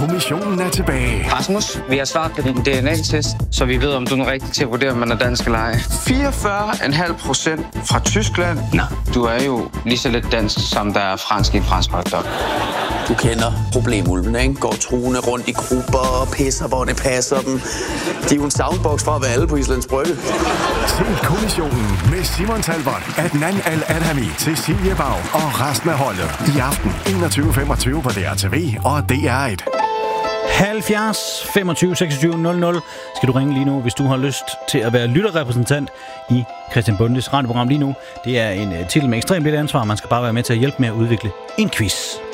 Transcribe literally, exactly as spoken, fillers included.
kommissionen er tilbage. Rasmus, vi har svaret på din D N A-test, så vi ved, om du er rigtig til at vurdere, om man er dansk eller ej. fireogfyrre komma fem procent fra Tyskland. Nå, du er jo lige så lidt dansk, som der er fransk i et fransk hotdog. Du kender problemulvene, ikke? Går truende rundt i grupper og pisser, hvor det passer dem. De er jo en soundbox fra at være alle på Islands Brygge. Se kommissionen med Simon Talbot, Adnan Al-Adhami, Cecilie Bag og resten af holdet. I aften enogtyve femogtyve på D R T V og D R et. halvfjerds femogtyve seksogtyve nul nul skal du ringe lige nu, hvis du har lyst til at være lytterrepræsentant i Christian Bondes radioprogram lige nu. Det er en uh, titel med ekstremt lidt ansvar. Man skal bare være med til at hjælpe med at udvikle en quiz.